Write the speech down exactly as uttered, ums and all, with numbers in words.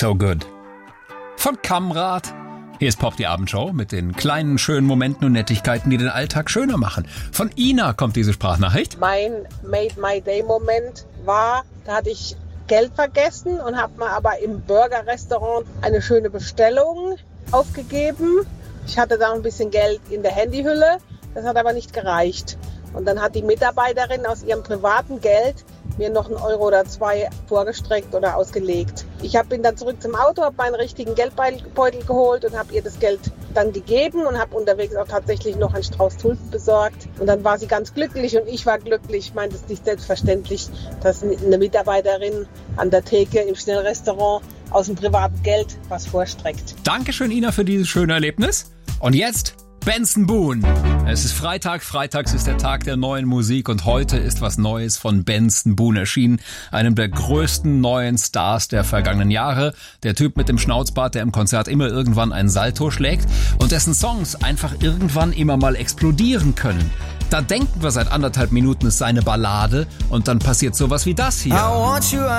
So good. Von Kamrat. Hier ist Pop, die Abendshow mit den kleinen, schönen Momenten und Nettigkeiten, die den Alltag schöner machen. Von Ina kommt diese Sprachnachricht. Mein Made My Day Moment war, da hatte ich Geld vergessen und habe mir aber im Burger-Restaurant eine schöne Bestellung aufgegeben. Ich hatte da ein bisschen Geld in der Handyhülle, das hat aber nicht gereicht. Und dann hat die Mitarbeiterin aus ihrem privaten Geld mir noch einen Euro oder zwei vorgestreckt oder ausgelegt. Ich hab, bin dann zurück zum Auto, habe meinen richtigen Geldbeutel geholt und habe ihr das Geld dann gegeben und habe unterwegs auch tatsächlich noch einen Strauß Tulpen besorgt. Und dann war sie ganz glücklich und ich war glücklich. Ich meine, das ist nicht selbstverständlich, dass eine Mitarbeiterin an der Theke im Schnellrestaurant aus dem privaten Geld was vorstreckt. Dankeschön, Ina, für dieses schöne Erlebnis. Und jetzt Benson Boone. Es ist Freitag, freitags ist der Tag der neuen Musik und heute ist was Neues von Benson Boone erschienen, einem der größten neuen Stars der vergangenen Jahre. Der Typ mit dem Schnauzbart, der im Konzert immer irgendwann ein Salto schlägt und dessen Songs einfach irgendwann immer mal explodieren können. Da denken wir seit anderthalb Minuten, ist seine Ballade und dann passiert sowas wie das hier.